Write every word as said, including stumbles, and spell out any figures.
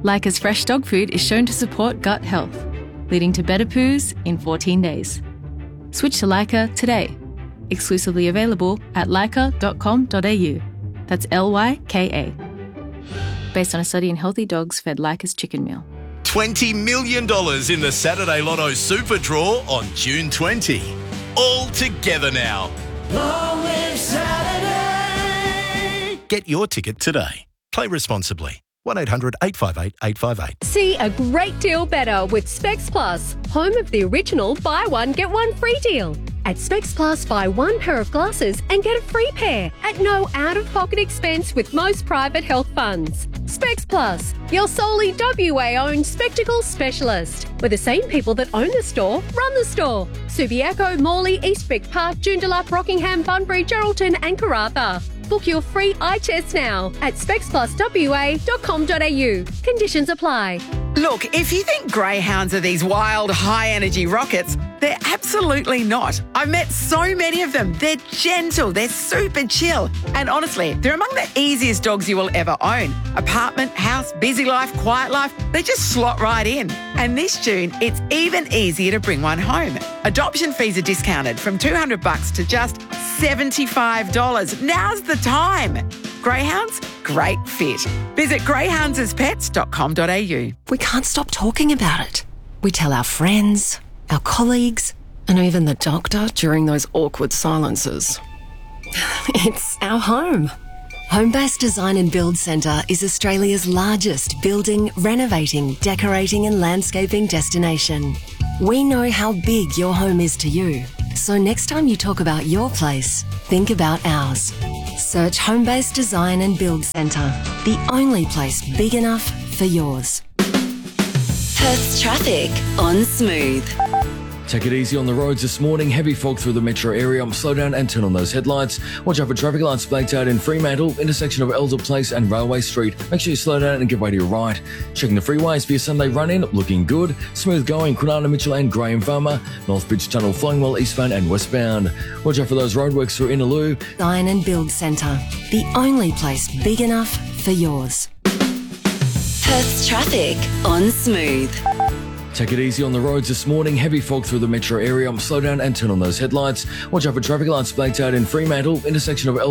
Leica's fresh dog food is shown to support gut health, leading to better poos in fourteen days. Switch to Leica today. Exclusively available at leica dot com dot a u. That's L Y K A. Based on a study in healthy dogs fed Leica's chicken meal. twenty million dollars in the Saturday Lotto Super Draw on June twentieth. All together now. Long live Saturday! Get your ticket today. Play responsibly. one eight hundred eight five eight eight five eight. See a great deal better with Specs Plus, home of the original buy one, get one free deal. At Specs Plus, buy one pair of glasses and get a free pair at no out-of-pocket expense with most private health funds. Specs Plus, your solely W A-owned spectacle specialist, where the same people that own the store run the store. Subiaco, Morley, Eastwick Park, Joondalup, Rockingham, Bunbury, Geraldton and Karratha. Book your free eye test now at specs plus w a dot com dot a u. Conditions apply. Look, if you think greyhounds are these wild, high-energy rockets, they're absolutely not. I've met so many of them. They're gentle, they're super chill, and honestly, they're among the easiest dogs you will ever own. Apartment, house, busy life, quiet life, they just slot right in. And this June, it's even easier to bring one home. Adoption fees are discounted from two hundred bucks to just seventy-five dollars. Now's the time. Greyhounds, great fit. Visit greyhounds as pets dot com dot a u. We can't stop talking about it. We tell our friends, our colleagues, and even the doctor during those awkward silences. It's our home. Homebase Design and Build Centre is Australia's largest building, renovating, decorating and landscaping destination. We know how big your home is to you. So next time you talk about your place, think about ours. Search Homebase Design and Build Centre, the only place big enough for yours. Perth's traffic on Smooth. Take it easy on the roads this morning. Heavy fog through the metro area. Slow down and turn on those headlights. Watch out for traffic lights blanked out in Fremantle, intersection of Elder Place and Railway Street. Make sure you slow down and give way to your right. Checking the freeways for your Sunday run-in. Looking good. Smooth going. Kwinana Mitchell and Graham Farmer. North Bridge Tunnel flowing well eastbound and westbound. Watch out for those roadworks through Innaloo. Design and Build Centre, the only place big enough for yours. Perth's traffic on Smooth. Take it easy on the roads this morning. Heavy fog through the metro area. Slow down and turn on those headlights. Watch out for traffic lights blanked out in Fremantle, intersection of